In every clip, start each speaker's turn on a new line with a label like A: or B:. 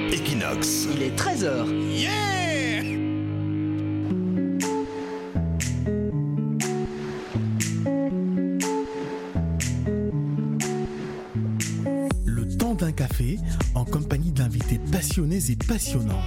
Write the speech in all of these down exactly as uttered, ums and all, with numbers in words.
A: Equinox.
B: Il est treize heures.
A: Yeah!
C: Le temps d'un café en compagnie d'invités passionnés et passionnants.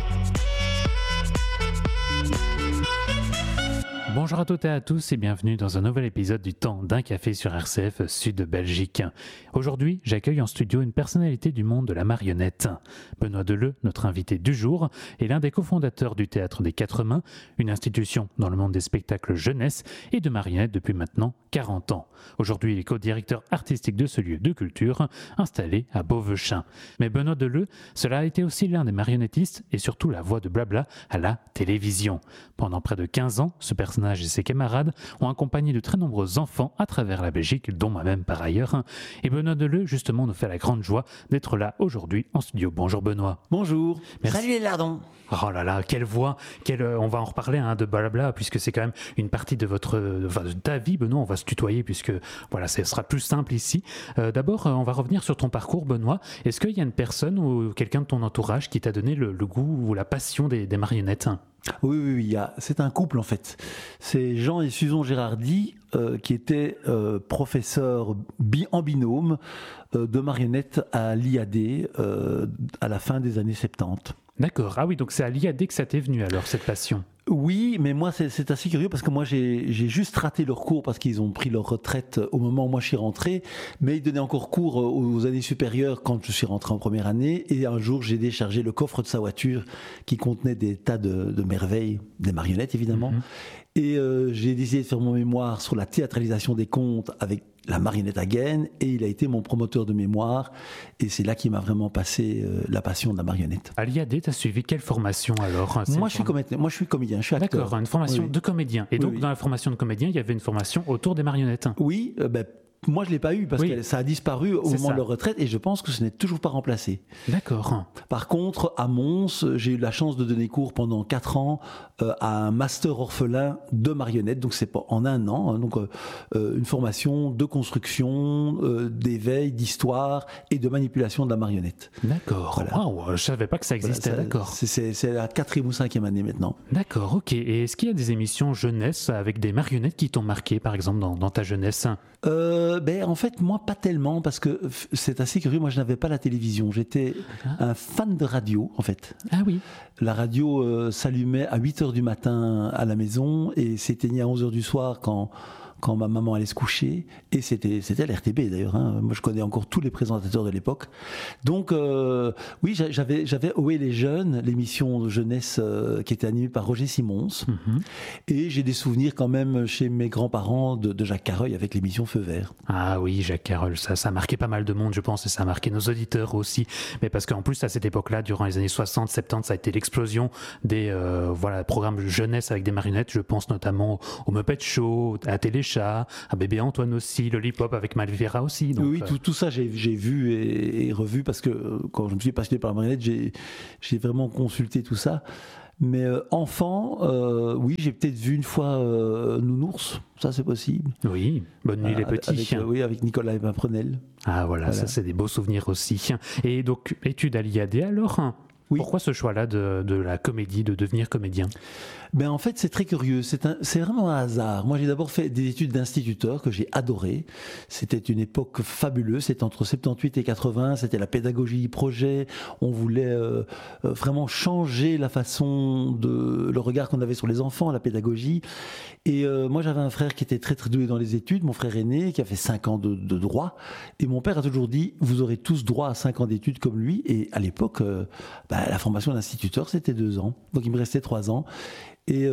D: Bonjour à toutes et à tous et bienvenue dans un nouvel épisode du Temps d'un café sur R C F Sud de Belgique. Aujourd'hui, j'accueille en studio une personnalité du monde de la marionnette. Benoît Deleu, notre invité du jour, est l'un des cofondateurs du Théâtre des Quatre Mains, une institution dans le monde des spectacles jeunesse et de marionnettes depuis maintenant quarante ans. Aujourd'hui, il est co-directeur artistique de ce lieu de culture installé à Beauvechain. Mais Benoît Deleu, cela a été aussi l'un des marionnettistes et surtout la voix de Blabla à la télévision. Pendant près de quinze ans, ce personnage et ses camarades ont accompagné de très nombreux enfants à travers la Belgique, dont moi-même par ailleurs. Et Benoît Deleu, justement, nous fait la grande joie d'être là aujourd'hui en studio. Bonjour Benoît.
B: Bonjour.
D: Merci.
B: Salut les lardons.
D: Oh là là, quelle voix, quelle, on va en reparler hein, de Blabla, puisque c'est quand même une partie de votre, enfin, de ta vie, Benoît. On va se tutoyer, puisque voilà, ce sera plus simple ici. Euh, d'abord, on va revenir sur ton parcours, Benoît. Est-ce qu'il y a une personne ou quelqu'un de ton entourage qui t'a donné le, le goût ou la passion des, des marionnettes ?
E: Oui, oui, oui, il y a, c'est un couple en fait. C'est Jean et Susan Gérardi euh, qui étaient euh, professeurs bi- en binôme euh, de marionnettes à l'I A D euh, à la fin des années soixante-dix.
D: D'accord, ah oui, donc c'est à l'I A D que ça t'est venu alors, cette passion.
E: Oui, mais moi c'est, c'est assez curieux parce que moi j'ai, j'ai juste raté leur cours parce qu'ils ont pris leur retraite au moment où moi je suis rentré, mais ils donnaient encore cours aux années supérieures quand je suis rentré en première année, et un jour j'ai déchargé le coffre de sa voiture qui contenait des tas de, de merveilles, des marionnettes évidemment, mm-hmm. et euh, j'ai décidé de faire mon mémoire sur la théâtralisation des contes avec la marionnette à gaine, et il a été mon promoteur de mémoire, et c'est là qu'il m'a vraiment passé euh, la passion de la marionnette.
D: À l'I A D, tu as suivi quelle formation alors ?
E: Moi je, suis comédien, moi je suis comédien, je suis acteur.
D: D'accord, une formation oui. de comédien. Et oui, donc oui. dans la formation de comédien, il y avait une formation autour des marionnettes.
E: Oui, euh, ben, moi, je l'ai pas eu parce oui. que ça a disparu au
D: c'est
E: moment
D: ça.
E: de leur retraite, et je pense que ce n'est toujours pas remplacé.
D: D'accord.
E: Par contre, à Mons, j'ai eu la chance de donner cours pendant quatre ans euh, à un master orphelin de marionnettes. Donc, c'est pas en un an. Hein, donc, euh, une formation de construction, euh, d'éveil, d'histoire et de manipulation de la marionnette.
D: D'accord. Voilà. Wow, je savais pas que ça existait.
E: Voilà, ça,
D: d'accord.
E: C'est, c'est, c'est la quatrième ou cinquième année maintenant.
D: D'accord. Ok. Et est-ce qu'il y a des émissions jeunesse avec des marionnettes qui t'ont marqué, par exemple, dans, dans ta jeunesse ?
E: Euh, ben en fait moi pas tellement, parce que c'est assez curieux, moi je n'avais pas la télévision, j'étais ah. un fan de radio en fait.
D: Ah oui.
E: La radio euh, s'allumait à huit heures du matin à la maison et s'éteignait à onze heures du soir quand quand ma maman allait se coucher, et c'était c'était l'R T B d'ailleurs, hein. Moi je connais encore tous les présentateurs de l'époque. Donc euh, oui, j'avais j'avais Ohé les jeunes, l'émission de jeunesse euh, qui était animée par Roger Simons, mm-hmm. et j'ai des souvenirs quand même chez mes grands-parents de, de Jacques Carreuil avec l'émission Feu Vert.
D: Ah oui, Jacques Carreuil, ça ça a marqué pas mal de monde, je pense, et ça a marqué nos auditeurs aussi. Mais parce qu'en plus à cette époque-là, durant les années soixante, soixante-dix, ça a été l'explosion des euh, voilà programmes jeunesse avec des marionnettes. Je pense notamment au Muppet Show, à Télé à Bébé Antoine aussi, Lollipop avec Malvera aussi. Donc,
E: oui, tout, tout ça j'ai, j'ai vu et, et revu parce que quand je me suis passionné par la marionnette, j'ai, j'ai vraiment consulté tout ça. Mais euh, enfant, euh, oui, j'ai peut-être vu une fois euh, Nounours, ça c'est possible.
D: Oui, Bonne nuit euh, les petits.
E: Avec, euh, oui, avec Nicolas Prenel.
D: Ah voilà, voilà, ça c'est des beaux souvenirs aussi. Et donc, études à l'I A D alors ? Oui. Pourquoi ce choix-là de, de la comédie, de devenir comédien ?
E: Ben en fait, c'est très curieux. C'est, un, c'est vraiment un hasard. Moi, j'ai d'abord fait des études d'instituteur que j'ai adoré. C'était une époque fabuleuse. C'était entre soixante-dix-huit et quatre-vingts. C'était la pédagogie projet. On voulait euh, euh, vraiment changer la façon de le regard qu'on avait sur les enfants, la pédagogie. Et euh, moi, j'avais un frère qui était très très doué dans les études, mon frère aîné, qui a fait cinq ans de, de droit. Et mon père a toujours dit, vous aurez tous droit à cinq ans d'études comme lui. Et à l'époque, euh, ben, la formation d'instituteur, c'était deux ans. Donc il me restait trois ans. Et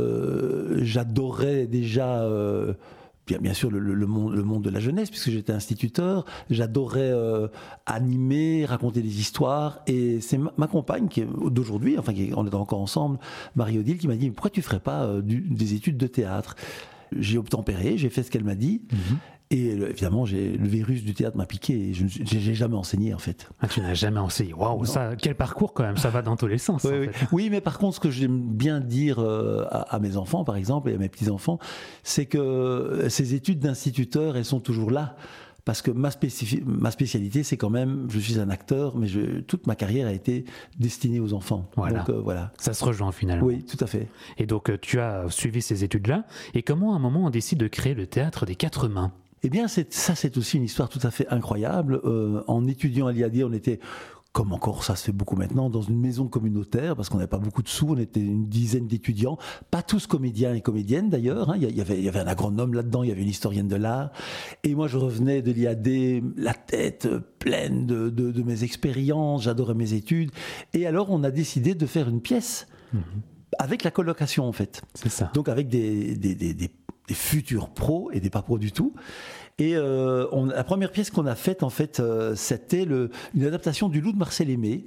E: euh, j'adorais déjà, euh, bien, bien sûr, le, le, monde, le monde de la jeunesse, puisque j'étais instituteur. J'adorais euh, animer, raconter des histoires. Et c'est ma, ma compagne, qui est, d'aujourd'hui, enfin, qui, on est encore ensemble, Marie-Odile, qui m'a dit, pourquoi tu ne ferais pas euh, du, des études de théâtre ? J'ai obtempéré, j'ai fait ce qu'elle m'a dit. Mm-hmm. Et évidemment, j'ai, le virus du théâtre m'a piqué et je n'ai jamais enseigné en fait.
D: Ah, tu n'as jamais enseigné. Waouh, ça, quel parcours quand même, ça va dans tous les sens.
E: Oui,
D: en
E: oui.
D: fait.
E: oui, mais par contre, ce que j'aime bien dire euh, à, à mes enfants, par exemple, et à mes petits-enfants, c'est que ces études d'instituteur, elles sont toujours là. parce que ma, spécifi- ma spécialité, c'est quand même, je suis un acteur, mais je, toute ma carrière a été destinée aux enfants.
D: Voilà.
E: Donc euh, voilà.
D: Ça se rejoint finalement.
E: Oui, tout à fait.
D: Et donc euh, tu as suivi ces études-là, et comment à un moment on décide de créer le théâtre des quatre mains?
E: Eh bien, c'est, ça, c'est aussi une histoire tout à fait incroyable. Euh, en étudiant à l'I A D, on était, comme encore ça se fait beaucoup maintenant, dans une maison communautaire, parce qu'on n'avait pas beaucoup de sous, on était une dizaine d'étudiants, pas tous comédiens et comédiennes d'ailleurs, hein. il, y avait, il y avait un agronome là-dedans, il y avait une historienne de l'art, et moi je revenais de l'I A D, la tête pleine de, de, de mes expériences, j'adorais mes études, et alors on a décidé de faire une pièce, mmh. avec la colocation en fait.
D: C'est ça.
E: Donc avec des, des, des, des des futurs pros et des pas pros du tout. Et euh, on, la première pièce qu'on a faite, en fait, euh, c'était le, une adaptation du Loup de Marcel Aimé.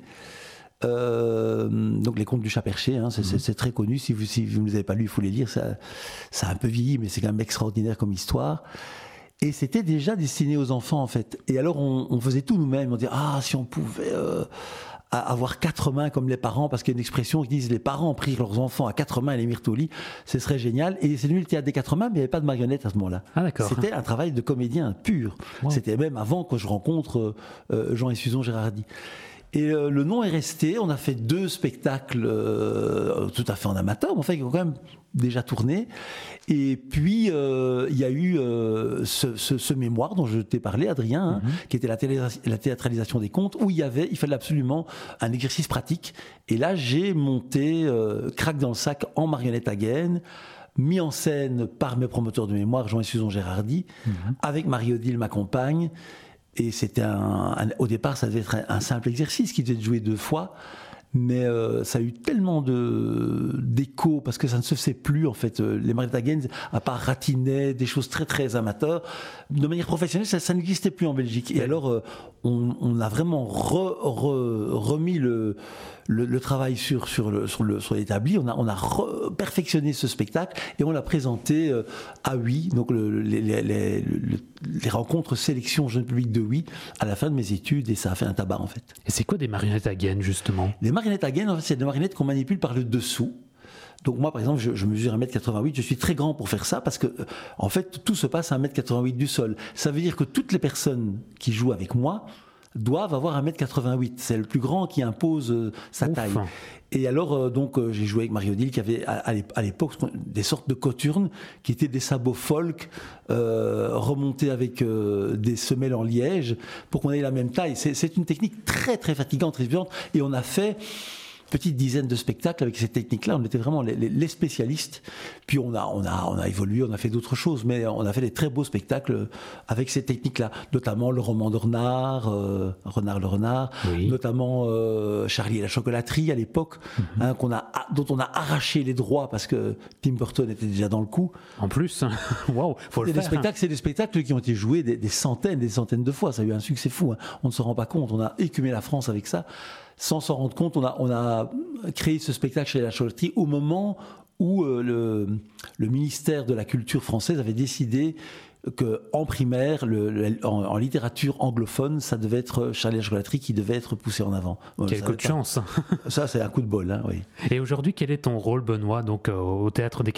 E: Euh, donc les contes du chat perché, hein, c'est, mmh. c'est, c'est très connu. Si vous si vous ne les avez pas lus, il faut les lire. Ça, ça a un peu vieilli, mais c'est quand même extraordinaire comme histoire. Et c'était déjà destiné aux enfants, en fait. Et alors, on, on faisait tout nous-mêmes. On disait, ah, si on pouvait... Euh, à avoir quatre mains comme les parents, parce qu'il y a une expression qui dit les parents prirent leurs enfants à quatre mains et les mirent au lit, ce serait génial. Et c'est devenu le théâtre des quatre mains, mais il n'y avait pas de marionnettes à ce moment-là.
D: Ah, d'accord.
E: C'était un travail de comédien pur. Wow. C'était même avant que je rencontre euh, Jean et Suzon Gérardi. Et euh, le nom est resté. On a fait deux spectacles euh, tout à fait en amateur, mais enfin, ils ont quand même déjà tourné. Et puis, euh, il y a eu euh, ce, ce, ce mémoire dont je t'ai parlé, Adrien, hein, mm-hmm. qui était la, télé, la théâtralisation des contes, où il y avait, il fallait absolument un exercice pratique. Et là, j'ai monté euh, Crac dans le sac en marionnette à gaine, mis en scène par mes promoteurs de mémoire, Jean et Suzon Gérardi, mm-hmm. avec Marie-Odile, ma compagne. Et c'était un, un, au départ, ça devait être un, un simple exercice qui devait être joué deux fois. Mais euh, ça a eu tellement de, d'écho, parce que ça ne se faisait plus, en fait. Les marionnettes à gaine, à part Ratinet, des choses très, très amateurs, de manière professionnelle, ça, ça n'existait plus en Belgique. Et alors, euh, on, on a vraiment re, re, remis le, le, le travail sur, sur, le, sur, le, sur l'établi. On a, on a re, perfectionné ce spectacle et on l'a présenté euh, à Oui, donc le, les, les, les, les rencontres sélection jeune public de Oui, à la fin de mes études, et ça a fait un tabac, en fait.
D: Et c'est quoi des marionnettes à gaine, justement?
E: Les marionnettes à gaine, en fait, c'est des marionnettes qu'on manipule par le dessous. Donc moi, par exemple, je, je mesure un mètre quatre-vingt-huit, je suis très grand pour faire ça, parce que, en fait, tout se passe à un mètre quatre-vingt-huit du sol. Ça veut dire que toutes les personnes qui jouent avec moi doivent avoir un mètre quatre-vingt-huit. C'est le plus grand qui impose euh, sa Ouf. taille. Et alors, euh, donc, euh, j'ai joué avec Marie-Odile, qui avait à, à l'époque des sortes de coturnes, qui étaient des sabots folk, euh, remontés avec euh, des semelles en liège, pour qu'on ait la même taille. C'est, c'est une technique très, très fatigante, très violente. Et on a fait petite dizaine de spectacles avec cette technique-là. On était vraiment les, les, les spécialistes. Puis on a, on, a, on a évolué, on a fait d'autres choses, mais on a fait des très beaux spectacles avec cette technique-là. Notamment le roman de Renard, euh, Renard le Renard, oui. notamment euh, Charlie et la chocolaterie à l'époque, mm-hmm. hein, qu'on a, dont on a arraché les droits parce que Tim Burton était déjà dans le coup.
D: En plus, waouh, faut le
E: et
D: faire.
E: Des spectacles, c'est des spectacles qui ont été joués des, des centaines, des centaines de fois. Ça a eu un succès fou. Hein. On ne se rend pas compte. On a écumé la France avec ça. Sans s'en rendre compte, on a, on a créé ce spectacle chez la chocolaterie au moment où euh, le, le ministère de la Culture française avait décidé qu'en primaire, le, le, en, en littérature anglophone, ça devait être Charlie et la chocolaterie qui devait être poussé en avant.
D: Quel coup de chance.
E: Ça, c'est un coup de bol, hein, oui.
D: Et aujourd'hui, quel est ton rôle, Benoît, donc, euh, au Théâtre des